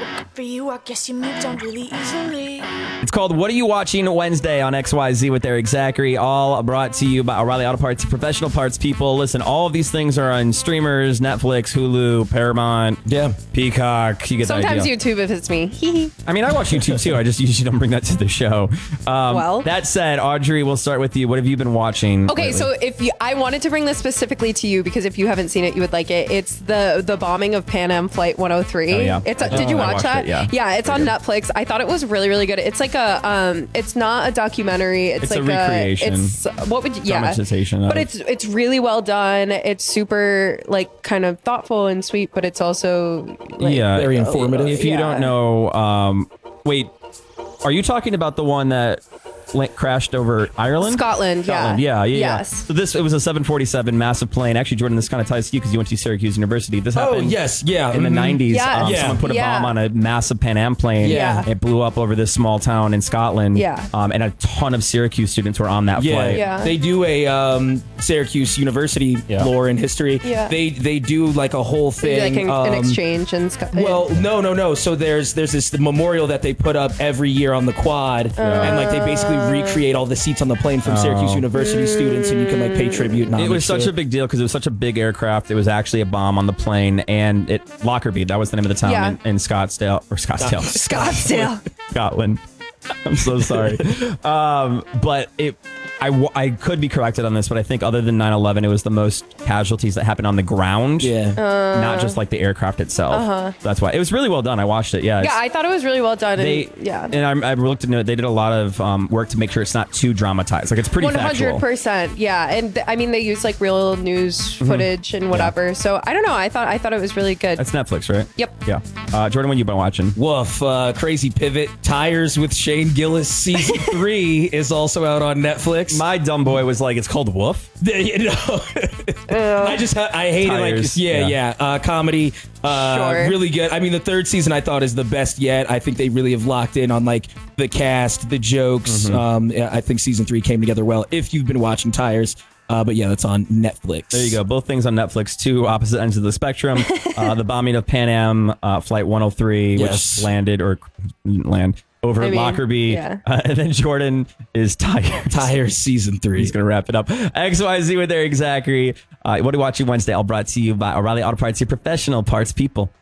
For you, I guess you moved on really easily. It's called What Are You Watching Wednesday on XYZ with Eric Zachary, all brought to you by O'Reilly Auto Parts, professional parts people. Listen, all of these things are on streamers, Netflix, Hulu, Paramount, Peacock. You get the Sometimes idea. YouTube if it's me. I mean, I watch YouTube too. I just usually don't bring that to the show. Well. That said, Audrey, we'll start with you. What have you been watching? Okay, lately? so I wanted to bring this specifically to you because if you haven't seen it, you would like it. It's the bombing of Pan Am Flight 103. Oh, yeah. Did you I watch watched that? it, yeah. Yeah, it's on Netflix. I thought it was really, really good. It's like it's not a documentary. It's like a recreation. What would you, yeah. Dramatization But of- it's really well done. It's super like kind of thoughtful and sweet, but it's also like, very informative. If you don't know, wait, are you talking about the one that crashed over Ireland? Scotland, yeah. Yes. So it was a 747 massive plane. Actually, Jordan, this kind of ties to you because you went to Syracuse University. This happened in the 90s. Yeah. Someone put a bomb on a massive Pan Am plane. Yeah. It blew up over this small town in Scotland. Yeah. And a ton of Syracuse students were on that flight. Yeah. They do a Syracuse University lore and history. Yeah. They do like a whole thing. Like an exchange and Well, no. So there's this memorial that they put up every year on the quad, and like they basically recreate all the seats on the plane from Syracuse University students, and you can like pay tribute. And all It was that such shit. a big deal because it was such a big aircraft. It was actually a bomb on the plane, and Lockerbie, that was the name of the town Yeah. in Scottsdale, Scottsdale. Scotland. I'm so sorry. But I could be corrected on this, but I think other than 9/11, it was the most casualties that happened on the ground. Yeah. Not just like the aircraft itself. That's why. It was really well done. I watched it. Yeah. Yeah, I thought it was really well done. And I looked into it. They did a lot of work to make sure it's not too dramatized. Like it's pretty factual. 100%. Yeah, and I mean they use like real news footage and whatever. So I don't know. I thought it was really good. That's Netflix, right? Yep. Yeah. Jordan, what you been watching? Woof. Crazy Pivot. Tires with Shane Gillis season 3 is also out on Netflix. My dumb boy was like, it's called Woof. You know, I hate Tires, it. Like, comedy, Sure. really good. I mean, the third season I thought is the best yet. I think they really have locked in on like the cast, the jokes. I think season 3 came together well. If you've been watching Tires. But yeah, that's on Netflix. There you go. Both things on Netflix, two opposite ends of the spectrum. The bombing of Pan Am Flight 103, which landed or didn't land over Lockerbie. Yeah. And then Jordan is Tires season 3. He's going to wrap it up. XYZ with Eric Zachary. What are you watching Wednesday? All brought to you by O'Reilly Auto Parts, your professional parts people.